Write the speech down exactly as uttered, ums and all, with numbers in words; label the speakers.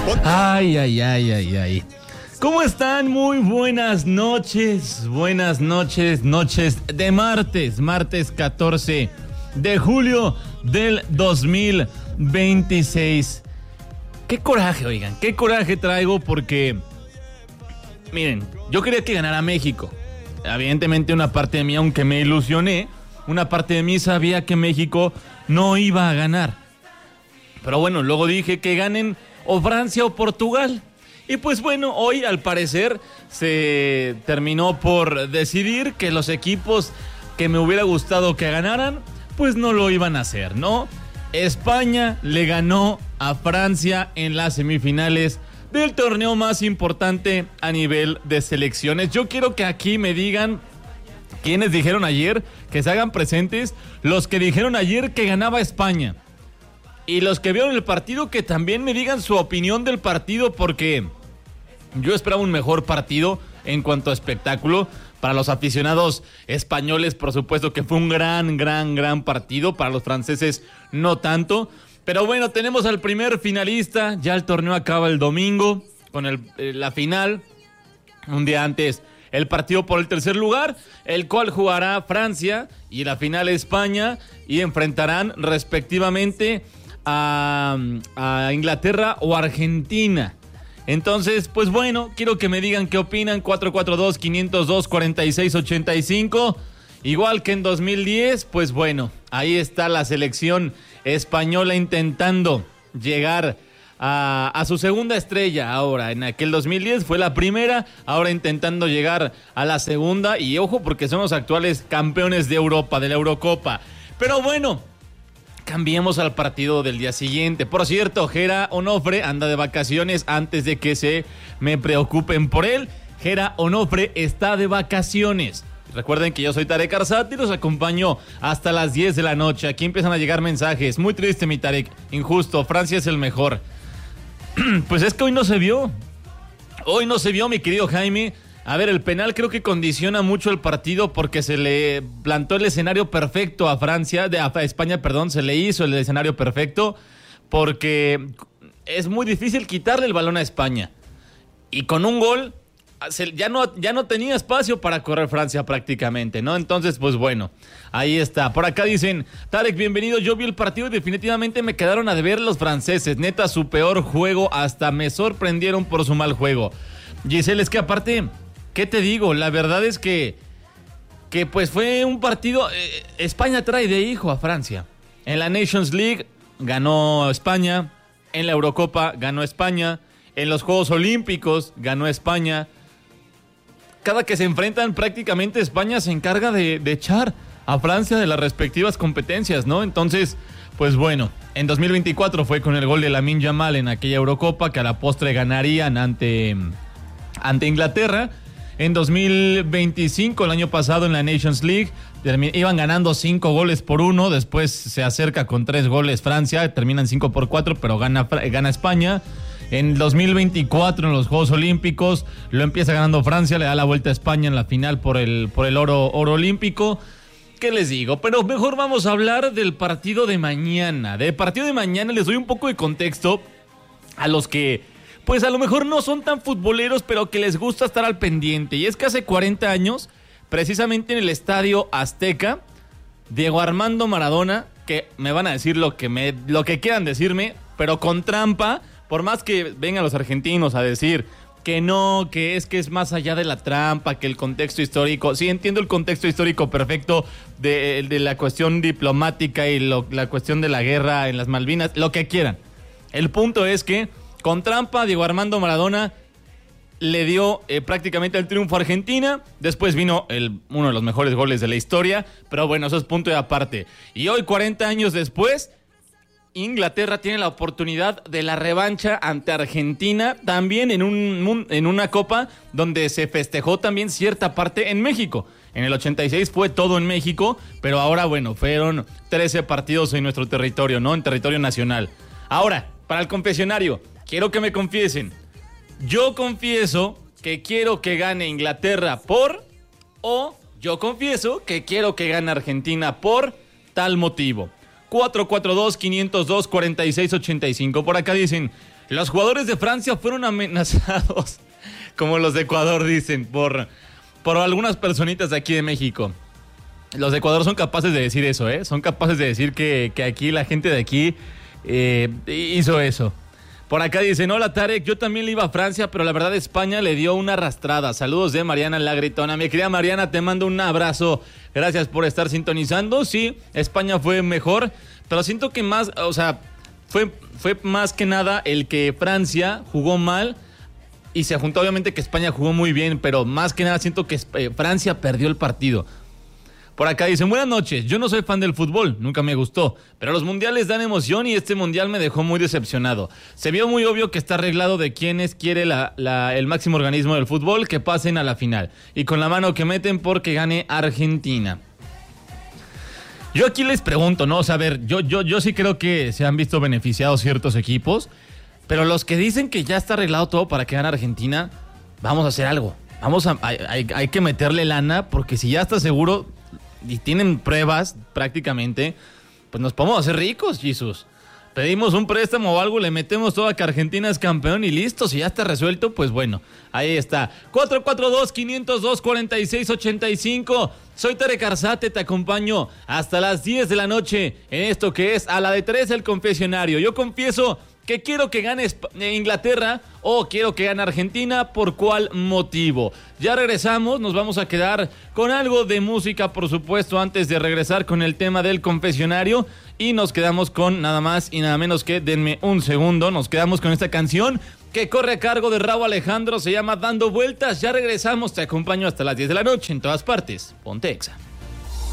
Speaker 1: Ay, ay, ay, ay, ay. ¿Cómo están? Muy buenas noches. Buenas noches, noches de martes, martes catorce de julio del dos mil veintiséis. Qué coraje, oigan, qué coraje traigo porque, miren, yo quería que ganara México. Evidentemente una parte de mí, aunque me ilusioné, una parte de mí sabía que México no iba a ganar. Pero bueno, luego dije que ganen o Francia o Portugal. Y pues bueno, hoy al parecer se terminó por decidir que los equipos que me hubiera gustado que ganaran, pues no lo iban a hacer, ¿no? España le ganó a Francia en las semifinales del torneo más importante a nivel de selecciones. Yo quiero que aquí me digan quiénes dijeron ayer, que se hagan presentes, los que dijeron ayer que ganaba España. Y los que vieron el partido, que también me digan su opinión del partido, porque yo esperaba un mejor partido en cuanto a espectáculo. Para los aficionados españoles, por supuesto que fue un gran, gran, gran partido. Para los franceses, no tanto. Pero bueno, tenemos al primer finalista. Ya el torneo acaba el domingo con el, eh, la final. Un día antes, el partido por el tercer lugar, el cual jugará Francia y la final España. Y enfrentarán respectivamente a, a Inglaterra o Argentina. Entonces, pues bueno, quiero que me digan qué opinan. Cuatro cuatro dos, quinientos dos, cuarenta y seis ochenta y cinco. Igual que en dos mil diez, pues bueno, ahí está la selección española intentando llegar a, a su segunda estrella ahora. En aquel dos mil diez fue la primera, ahora intentando llegar a la segunda. Y ojo, porque son los actuales campeones de Europa, de la Eurocopa. Pero bueno, cambiemos al partido del día siguiente. Por cierto, Gera Onofre anda de vacaciones antes de que se me preocupen por él. Gera Onofre está de vacaciones. Recuerden que yo soy Tarek Arzate y los acompaño hasta las diez de la noche. Aquí empiezan a llegar mensajes. Muy triste, mi Tarek. Injusto. Francia es el mejor. Pues es que hoy no se vio. Hoy no se vio, mi querido Jaime. A ver, el penal creo que condiciona mucho el partido porque se le plantó el escenario perfecto a Francia, de, a España, perdón, se le hizo el escenario perfecto porque es muy difícil quitarle el balón a España. Y con un gol se, ya, no, ya no tenía espacio para correr Francia prácticamente, ¿no? Entonces, pues bueno, ahí está. Por acá dicen, Tarek, bienvenido, yo vi el partido y definitivamente me quedaron a deber los franceses. Neta, su peor juego, hasta me sorprendieron por su mal juego. Giselle, es que aparte, ¿qué te digo? La verdad es que, que pues fue un partido. Eh, España trae de hijo a Francia. En la Nations League ganó España. En la Eurocopa ganó España. En los Juegos Olímpicos ganó España. Cada que se enfrentan, prácticamente España se encarga de, de echar a Francia de las respectivas competencias, ¿no? Entonces, pues bueno, en dos mil veinticuatro fue con el gol de Lamine Yamal en aquella Eurocopa que a la postre ganarían ante, ante Inglaterra. En dos mil veinticinco, el año pasado en la Nations League, termi- iban ganando cinco goles por uno, después se acerca con tres goles Francia, terminan cinco por cuatro, pero gana, gana España. En dos mil veinticuatro, en los Juegos Olímpicos, lo empieza ganando Francia, le da la vuelta a España en la final por el, por el oro, oro olímpico. ¿Qué les digo? Pero mejor vamos a hablar del partido de mañana. Del partido de mañana les doy un poco de contexto a los que, pues a lo mejor no son tan futboleros, pero que les gusta estar al pendiente. Y es que hace cuarenta años, precisamente en el Estadio Azteca, Diego Armando Maradona, que me van a decir lo que, me, lo que quieran decirme, pero con trampa, por más que vengan los argentinos a decir que no, que es que es más allá de la trampa, que el contexto histórico. Sí, entiendo el contexto histórico perfecto de, de la cuestión diplomática y lo, la cuestión de la guerra en las Malvinas, lo que quieran. El punto es que con trampa, Diego Armando Maradona le dio eh, prácticamente el triunfo a Argentina. Después vino el, uno de los mejores goles de la historia. Pero bueno, eso es punto de aparte. Y hoy, cuarenta años después, Inglaterra tiene la oportunidad de la revancha ante Argentina. También en, un, en una copa donde se festejó también cierta parte en México. En el ochenta y seis fue todo en México. Pero ahora, bueno, fueron trece partidos en nuestro territorio, ¿no? En territorio nacional. Ahora, para el confesionario, quiero que me confiesen. Yo confieso que quiero que gane Inglaterra por, o yo confieso que quiero que gane Argentina por tal motivo. cuatro cuatro dos, quinientos dos, cuarenta y seis ochenta y cinco. Por acá dicen, los jugadores de Francia fueron amenazados, como los de Ecuador dicen, por, por algunas personitas de aquí de México. Los de Ecuador son capaces de decir eso, ¿eh? Son capaces de decir que, que aquí, la gente de aquí eh, hizo eso. Por acá dicen, hola Tarek, yo también le iba a Francia, pero la verdad España le dio una arrastrada. Saludos de Mariana La Gritona. Mi querida Mariana, te mando un abrazo. Gracias por estar sintonizando. Sí, España fue mejor, pero siento que más, o sea, fue, fue más que nada el que Francia jugó mal y se juntó obviamente que España jugó muy bien, pero más que nada siento que eh, Francia perdió el partido. Por acá dicen, buenas noches, yo no soy fan del fútbol, nunca me gustó, pero los mundiales dan emoción y este mundial me dejó muy decepcionado. Se vio muy obvio que está arreglado de quienes quiere la, la, el máximo organismo del fútbol que pasen a la final. Y con la mano que meten porque gane Argentina. Yo aquí les pregunto, ¿no? O sea, a ver, yo, yo, yo sí creo que se han visto beneficiados ciertos equipos, pero los que dicen que ya está arreglado todo para que gane Argentina, vamos a hacer algo. Vamos a, hay, hay, hay que meterle lana porque si ya está seguro y tienen pruebas prácticamente, pues nos podemos hacer ricos, Jesús. Pedimos un préstamo o algo, le metemos todo a que Argentina es campeón y listo. Si ya está resuelto, pues bueno, ahí está. cuatro cuatro dos, quinientos dos, cuarenta y seis ochenta y cinco. Soy Tarek Arzate, te acompaño hasta las diez de la noche en esto que es A la de tres, el confesionario. Yo confieso que quiero que gane Inglaterra o quiero que gane Argentina, ¿por cuál motivo? Ya regresamos, nos vamos a quedar con algo de música, por supuesto, antes de regresar con el tema del confesionario, y nos quedamos con nada más y nada menos que, denme un segundo, nos quedamos con esta canción que corre a cargo de Rauw Alejandro, se llama Dando Vueltas. Ya regresamos, te acompaño hasta las diez de la noche en todas partes. Ponte Exa.